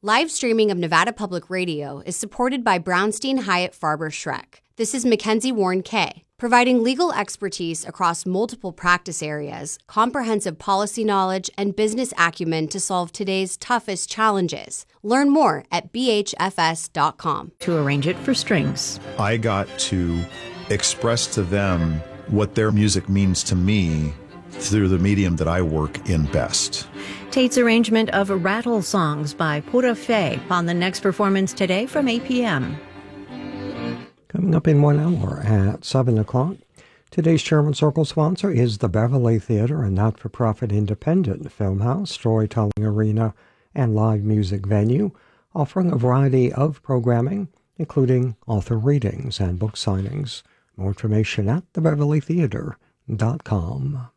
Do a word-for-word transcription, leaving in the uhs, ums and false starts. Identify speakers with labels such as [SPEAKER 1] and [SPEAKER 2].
[SPEAKER 1] Live streaming of Nevada Public Radio is supported by Brownstein Hyatt Farber Schreck. This is Mackenzie Warren Kay, providing legal expertise across multiple practice areas, comprehensive policy knowledge, and business acumen to solve today's toughest challenges. Learn more at b h f s dot com.
[SPEAKER 2] To arrange it for strings.
[SPEAKER 3] I got to express to them what their music means to me through the medium that I work in best.
[SPEAKER 2] Tate's arrangement of Rattle Songs by Pura Fé on the next performance today from eight p.m.
[SPEAKER 4] Coming up in one hour at seven o'clock, today's Sherman Circle sponsor is the Beverly Theater, a not-for-profit independent film house, storytelling arena, and live music venue, offering a variety of programming, including author readings and book signings. More information at the beverly theater dot com.